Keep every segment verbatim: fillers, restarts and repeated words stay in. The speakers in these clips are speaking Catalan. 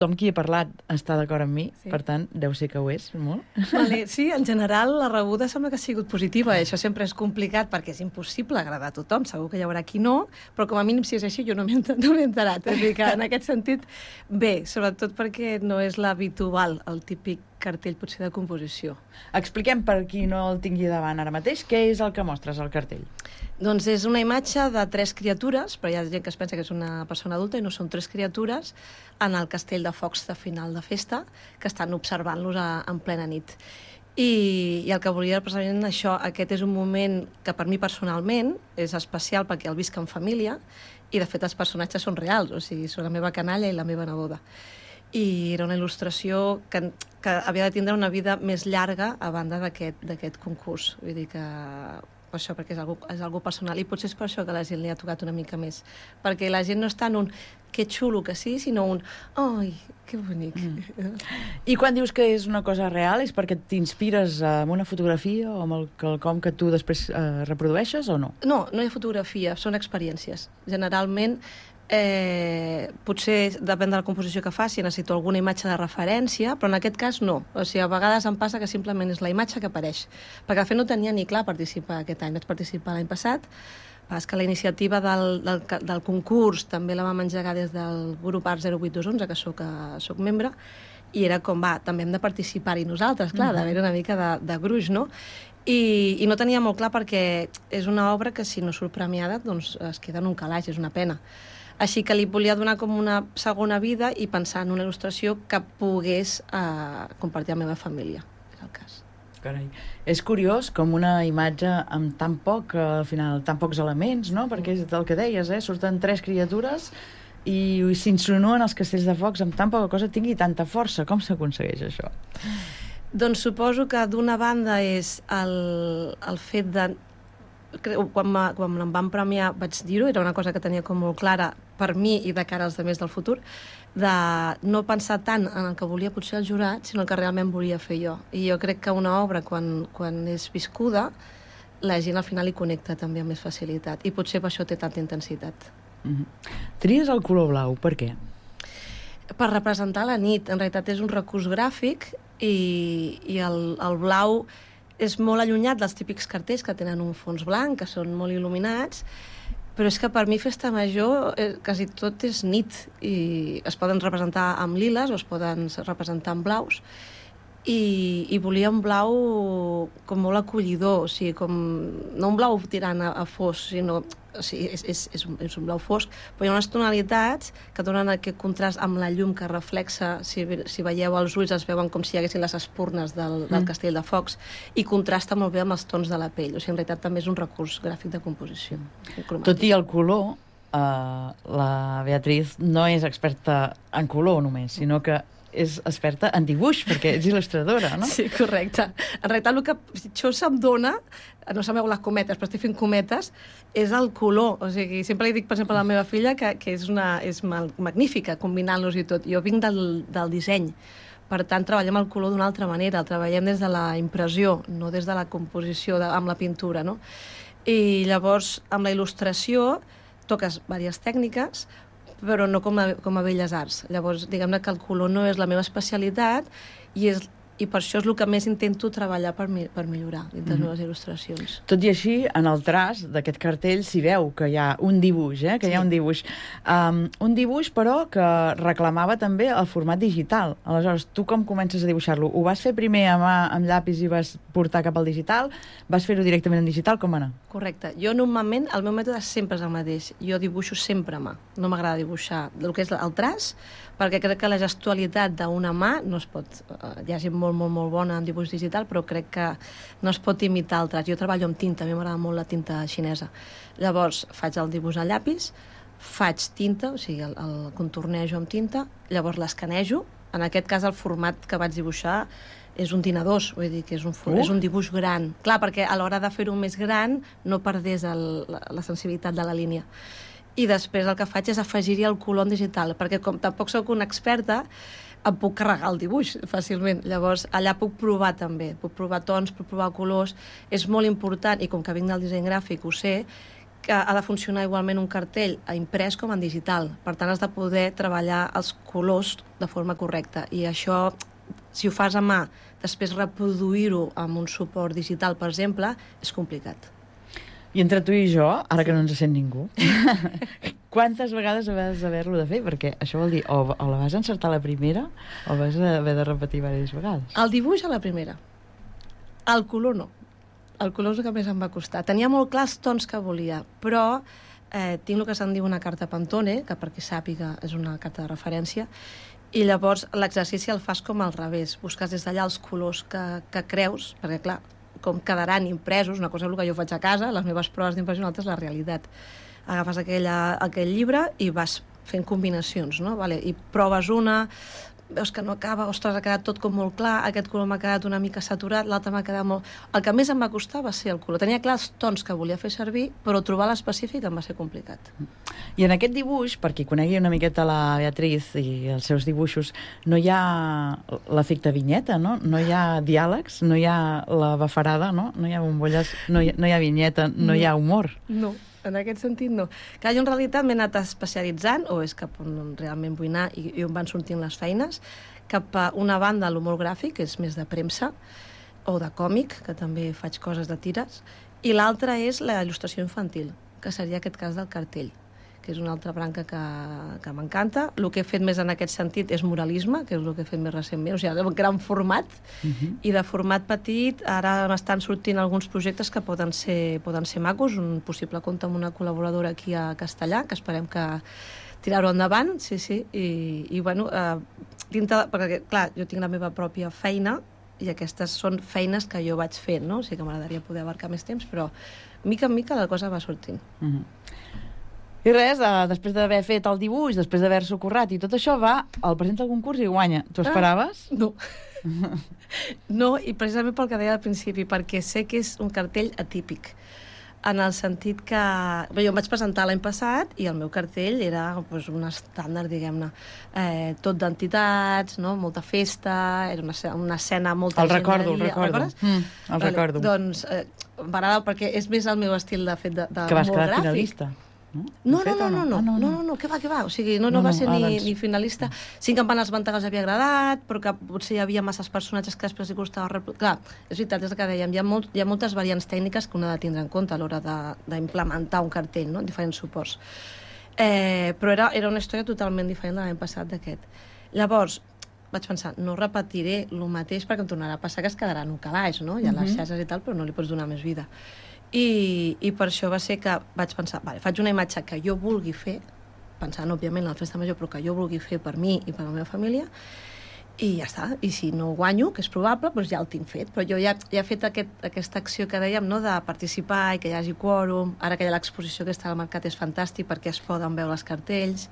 tothom qui he parlat està d'acord amb mi, Sí. per tant, deu ser que ho és, molt. Vale, sí, en general la rebuda sembla que ha sigut positiva. Això sempre és complicat perquè és impossible agradar a tothom. Segur que hi haurà qui no, però com a mínim si és així jo no m'he enter- no m'he enterat. És a dir, que en aquest sentit, bé, sobretot perquè no és l'habitual, el típic cartell potser de composició. Expliquem per qui no el tingui davant ara mateix, què és el que mostres al cartell? Doncs és una imatge de tres criatures, però hi ha gent que es pensa que és una persona adulta i no són tres criatures, en el castell de focs de final de festa, que estan observant-los a- en plena nit. I, I el que volia precisament això, aquest és un moment que per mi personalment és especial perquè el visc en família i de fet els personatges són reals, o sigui, són la meva canalla i la meva neboda. I era una il·lustració que, que havia de tindre una vida més llarga a banda d'aquest d'aquest concurs. Vull dir que per això, perquè és algo, és algo personal, i potser és per això que la gent li ha tocat una mica més. Perquè la gent no està en un que xulo que sí, sinó un ai, que bonic. Mm. I quan dius que és una cosa real, és perquè t'inspires amb una fotografia o amb el quelcom que tu després eh, reprodueixes o no? No, no hi ha fotografia, són experiències. Generalment, eh, potser depèn de la composició que faci, necessito alguna imatge de referència, però en aquest cas no. O sigui, a vegades em passa que simplement és la imatge que apareix. Perquè de fet no tenia ni clar participar aquest any, vaig participar l'any passat, és que la iniciativa del, del, del concurs també la vam engegar des del grup Art zero vuit dos onze, que soc, eh, soc membre, i era com, va, també hem de participar-hi nosaltres, clar, d'haver una mica de, de gruix, no? I, I no tenia molt clar perquè és una obra que si no surt premiada doncs es queda en un calaix, és una pena. Així que li volia donar com una segona vida i pensar en una il·lustració que pogués eh, compartir amb la meva família, és el cas. Carai. És curiós com una imatge amb tan poc, al final, tan pocs elements, no? Perquè és el que deies, eh? Surten tres criatures i s'insinuen els castells de focs amb tan poca cosa, tingui tanta força. Com s'aconsegueix això? Doncs suposo que d'una banda és el, el fet de... Quan, quan em van premiar vaig dir-ho, era una cosa que tenia com molt clara per mi i de cara als altres del futur, de no pensar tant en el que volia potser el jurat, sinó el que realment volia fer jo. I jo crec que una obra, quan, quan és viscuda, la gent al final hi connecta també amb més facilitat. I potser per això té tanta intensitat. Mm-hmm. Tries el color blau, per què? Per representar la nit. En realitat és un recurs gràfic i, i el, el blau és molt allunyat dels típics cartells que tenen un fons blanc, que són molt il·luminats, però és que per mi Festa Major eh, quasi tot és nit i es poden representar amb liles o es poden representar amb blaus i, i volia un blau com molt acollidor, o sigui, com, no un blau tirant a, a fosc, sinó o sigui, és, és, és, un, és un blau fosc, però hi ha unes tonalitats que donen aquest contrast amb la llum que reflexa, si, si veieu els ulls es veuen com si hi haguessin les espurnes del, del castell de focs i contrasta molt bé amb els tons de la pell, o sigui, en realitat també és un recurs gràfic de composició. Tot i el color, eh, la Beatriz no és experta en color només, sinó que és experta en dibuix, perquè ets il·lustradora, no? Sí, correcte. En realitat, el que això se'm dona, no sabeu les cometes, però estic fent cometes, és el color. O sigui, sempre li dic, per exemple, a la meva filla que, que és, una, és magnífica combinant-los i tot. Jo vinc del, del disseny. Per tant, treballem el color d'una altra manera. El treballem des de la impressió, no des de la composició de, amb la pintura, no? I llavors, amb la il·lustració, toques diverses tècniques, però no com a, com a belles arts. Llavors, diguem-ne que el color no és la meva especialitat i, és, i per això és el que més intento treballar per, mi, per millorar dins les meves il·lustracions. Tot i així, en el traç d'aquest cartell s'hi veu que hi ha un dibuix, eh? que Sí. hi ha un dibuix. Um, un dibuix, però, que reclamava també el format digital. Aleshores, tu com comences a dibuixar-lo? Ho vas fer primer a mà, amb llapis i vas portar cap al digital? Vas fer-ho directament en digital? Com va anar? Correcte. Jo normalment, el meu mètode sempre és el mateix. Jo dibuixo sempre a mà. No m'agrada dibuixar el que és el traç, perquè crec que la gestualitat d'una mà no es pot... Hi ha gent molt, molt, molt bona en dibuix digital, però crec que no es pot imitar el traç. Jo treballo amb tinta, a mi m'agrada molt la tinta xinesa. Llavors, faig el dibuix a llapis, faig tinta, o sigui, el, el contornejo amb tinta, llavors l'escanejo. En aquest cas, el format que vaig dibuixar és un dinar dos, vull dir que és un, uh. és un dibuix gran. Clar, perquè a l'hora de fer-ho més gran no perdés el, la, la sensibilitat de la línia. I després el que faig és afegir-hi el color en digital, perquè com tampoc sóc una experta, em puc carregar el dibuix fàcilment. Llavors, allà puc provar també, puc provar tons, puc provar colors. És molt important, i com que vinc del disseny gràfic ho sé, que ha de funcionar igualment un cartell a imprès com en digital. Per tant, has de poder treballar els colors de forma correcta. I això, si ho fas a mà, després reproduir-ho amb un suport digital, per exemple, és complicat. I entre tu i jo, ara que no ens sent ningú, quantes vegades vas haver-lo de fer? Perquè això vol dir, o, o la vas encertar a la primera, o vas haver de repetir diverses vegades. El dibuix a la primera. El color no. El color és el que més em va costar. Tenia molt clar els tons que volia, però eh, tinc el que se'n diu una carta Pantone, que per qui sàpiga és una carta de referència, i llavors l'exercici el fas com al revés. Busques des d'allà els colors que, que creus, perquè clar, com quedaran impresos, una cosa és el que jo faig a casa, les meves proves d'impressió, una altra és la realitat. Agafes aquella, aquell llibre i vas fent combinacions, no? Vale, i proves una, veus que no acaba, ostres, ha quedat tot com molt clar, aquest color m'ha quedat una mica saturat, l'altre m'ha quedat molt... El que més em va costar va ser el color. Tenia clar els tons que volia fer servir, però trobar l'específic em va ser complicat. I en aquest dibuix, per qui conegui una miqueta la Beatriz i els seus dibuixos, no hi ha l'efecte vinyeta, no? No hi ha diàlegs, no hi ha la bafarada, no? No hi ha bombolles, no hi ha, no hi ha vinyeta, no, no hi ha humor. No. En aquest sentit, no. Clar, jo en realitat m'he anat especialitzant, o és cap on realment vull anar i, i on van sortint les feines, cap a una banda, l'humor gràfic, que és més de premsa, o de còmic, que també faig coses de tires, i l'altra és la il·lustració infantil, que seria aquest cas del cartell, que és una altra branca que, que m'encanta. El que he fet més en aquest sentit és muralisme, que és el que he fet més recentment, o sigui, de gran format, uh-huh. I de format petit, ara m'estan sortint alguns projectes que poden ser, poden ser macos, un possible compte amb una col·laboradora aquí a Castellà, que esperem que tirar-ho endavant, sí, sí, i, i bueno, eh, dintre, perquè clar, jo tinc la meva pròpia feina, i aquestes són feines que jo vaig fent, no? O sigui que m'agradaria poder abarcar més temps, però mica en mica la cosa va sortint. Uh-huh. I res, eh, després d'haver fet el dibuix, després d'haver-s'ho currat i tot això, va, el presenta al concurs i guanya. T'ho esperaves? Ah, no. No, i precisament pel que deia al principi, perquè sé que és un cartell atípic, en el sentit que... Bé, jo em vaig presentar l'any passat i el meu cartell era pues, un estàndard, diguem-ne, eh, tot d'entitats, no? Molta festa, era una, una escena molta el gent... Recordo, el recordo, mm, el vale, recordo. Doncs eh, m'agrada perquè és més el meu estil de fet de, de que vas quedar gràfic. Finalista. No? No, no, no, no, no, ah, no, no, no, no, què va, què va, o sigui, no, no, no va ser no, ni, doncs... ni finalista. Sí que em van esmentar que els havia agradat, però que potser hi havia masses personatges que després li costava... Repl... Clar, és veritat, és el que dèiem, hi ha, molt, hi ha moltes variants tècniques que un ha de tindre en compte a l'hora d'implementar un cartell, no?, diferents suports. Eh, però era, era una història totalment diferent de l'any passat d'aquest. Llavors, vaig pensar, no repetiré el mateix perquè em tornarà a passar que es quedarà en un calaix, no? Hi ha uh-huh. les xarxes i tal, però no li pots donar més vida. I, i per això va ser que vaig pensar, vale, faig una imatge que jo vulgui fer, pensant òbviament en la festa major, però que jo vulgui fer per mi i per la meva família, i ja està. I si no guanyo, que és probable, doncs ja el tinc fet. Però jo ja, ja he fet aquest, aquesta acció que dèiem, no?, de participar i que hi hagi quòrum. Ara que hi ha l'exposició que està al mercat és fantàstic perquè es poden veure els cartells.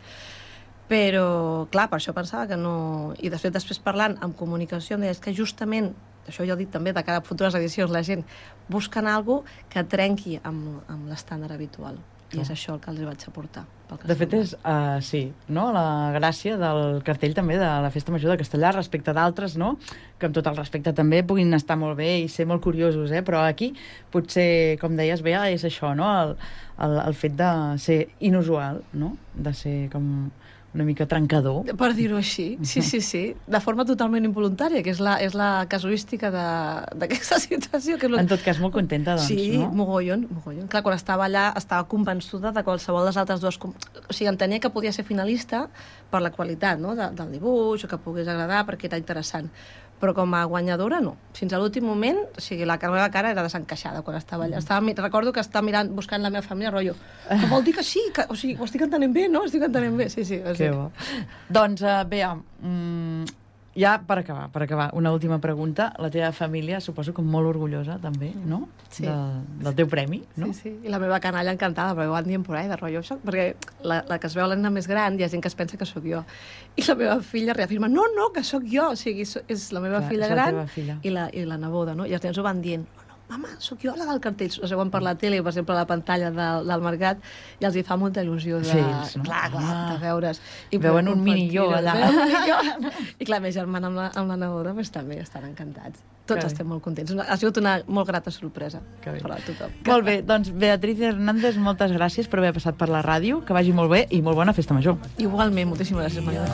Però, clar, per això pensava que no... I després, després parlant amb comunicació, em deia, és que justament, això jo he dit també de cada futures edicions, la gent busquen alguna cosa que trenqui amb, amb l'estàndard habitual. I oh. és això el que els vaig aportar. De fet, és, uh, sí, no? La gràcia del cartell també de la Festa Major de Castellà respecte d'altres, no? Que amb tot el respecte també puguin estar molt bé i ser molt curiosos, eh? Però aquí potser, com deies, Bea, és això, no? El, el, el fet de ser inusual, no? De ser com... una mica trencador. Per dir-ho així, sí, sí, sí. De forma totalment involuntària, que és la, és la casuística d'aquesta situació. Que és lo... En tot cas, molt contenta, doncs, sí, no? Sí, mogollon, mogollon. Clar, quan estava allà, estava convençuda de qualsevol de les altres dues... O sigui, entenia que podia ser finalista per la qualitat, no?, de, del dibuix, o que pogués agradar, perquè era interessant. Però com a guanyadora, no. Fins a l'últim moment, o sigui, la meva cara era desencaixada quan estava allà. Estava, recordo que estava mirant, buscant la meva família, rotllo, que vol dir que sí, que, o sigui, ho estic entenent bé, no? Estic entenent bé, sí, sí. Que bo. Doncs, uh, Bea, mm, ja per acabar, per acabar, una última pregunta. La teva família, suposo que molt orgullosa, també, no? Sí. De, del teu premi, no? Sí, sí. I la meva canalla encantada, perquè ho van dient por ahí, de rotllo, perquè la, la que es veu la nena més gran hi ha gent que es pensa que sóc jo. I la meva filla reafirma, no, no, que sóc jo, o sigui, és la meva Clar, filla gran filla. I, la, i la neboda, no? I els nens ho van dient, no, no, mama, sóc jo la del cartell. Es veuen per la tele, per exemple, a la pantalla del, del mercat, i els hi fa molta il·lusió de, Sí, ells, no? clar, clar, Ah. de veure's. I Veuen poder un mini jo compartir-ho. allà. Veuen un mini jo. I clar, més germana amb la, amb la neboda pues, també estan encantats. Tots Que bé. estem molt contents. Una- Ha sigut una molt grata sorpresa Que bé. per a tothom. Molt bé, doncs Beatriz Hernández, moltes gràcies per haver passat per la ràdio, que vagi molt bé i molt bona festa major. Igualment, moltíssimes gràcies, Maria.